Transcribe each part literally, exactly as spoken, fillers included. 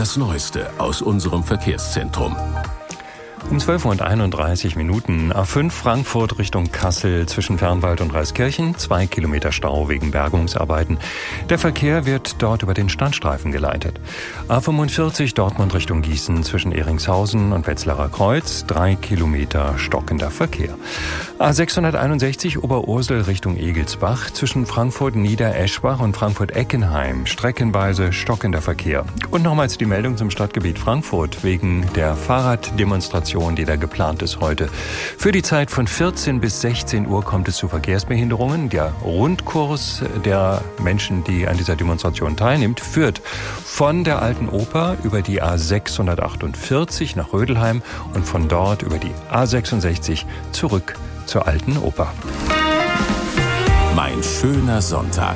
Das Neueste aus unserem Verkehrszentrum. Um zwölf Uhr einunddreißig Minuten. A fünf Frankfurt Richtung Kassel zwischen Fernwald und Reiskirchen. Zwei Kilometer Stau wegen Bergungsarbeiten. Der Verkehr wird dort über den Standstreifen geleitet. A fünfundvierzig Dortmund Richtung Gießen zwischen Ehringshausen und Wetzlarer Kreuz. Drei Kilometer stockender Verkehr. A sechshunderteinundsechzig Oberursel Richtung Egelsbach zwischen Frankfurt Niedereschbach und Frankfurt Eckenheim. Streckenweise stockender Verkehr. Und nochmals die Meldung zum Stadtgebiet Frankfurt wegen der Fahrraddemonstration, die da geplant ist heute. Für die Zeit von vierzehn bis sechzehn Uhr kommt es zu Verkehrsbehinderungen. Der Rundkurs der Menschen, die an dieser Demonstration teilnimmt, führt von der Alten Oper über die A sechshundertachtundvierzig nach Rödelheim und von dort über die A sechsundsechzig zurück zur Alten Oper. Mein schöner Sonntag.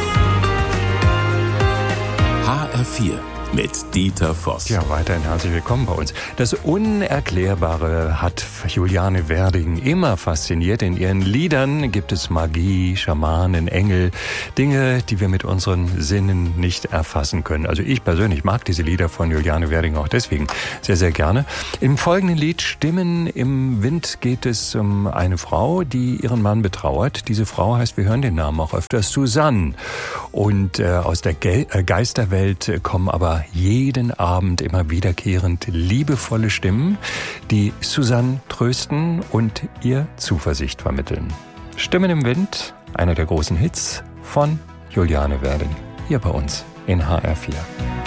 H R vier mit Dieter Voss. Ja, weiterhin herzlich willkommen bei uns. Das Unerklärbare hat Juliane Werding immer fasziniert. In ihren Liedern gibt es Magie, Schamanen, Engel, Dinge, die wir mit unseren Sinnen nicht erfassen können. Also ich persönlich mag diese Lieder von Juliane Werding auch deswegen sehr, sehr gerne. Im folgenden Lied Stimmen im Wind geht es um eine Frau, die ihren Mann betrauert. Diese Frau heißt, wir hören den Namen auch öfters, Susanne. Und äh, aus der Ge- äh, Geisterwelt kommen aber jeden Abend immer wiederkehrend liebevolle Stimmen, die Susanne trösten und ihr Zuversicht vermitteln. Stimmen im Wind, einer der großen Hits von Juliane Werding, hier bei uns in H R vier.